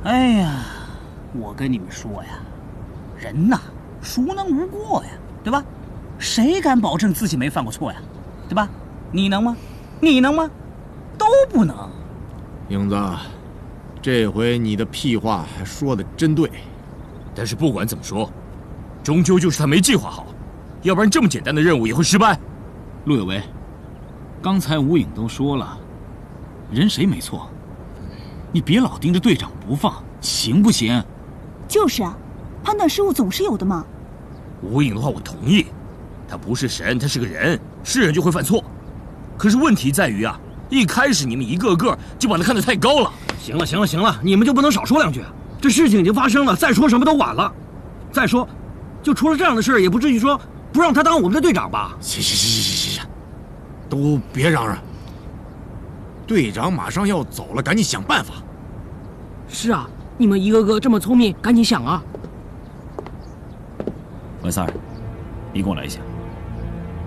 哎呀，我跟你们说呀，人呐，孰能无过呀，对吧？谁敢保证自己没犯过错呀，对吧？你能吗？你能吗？都不能。 英子，这回你的屁话还说的真对。 但是不管怎么说，终究就是他没计划好，要不然这么简单的任务也会失败。 陆有为，刚才吴影都说了，人谁没错，你别老盯着队长不放，行不行？ 就是啊，判断失误总是有的嘛。 吴影的话我同意，他不是神，他是个人，是人就会犯错。可是问题在于啊，一开始你们一个个就把他看得太高了。 行了行了行了，你们就不能少说两句？这事情已经发生了，再说什么都晚了。再说，就出了这样的事，也不至于说不让他当我们的队长吧？ 行，都别嚷嚷。队长马上要走了，赶紧想办法。 是啊，你们一个个这么聪明，赶紧想啊！ 文三儿，你跟我来一下。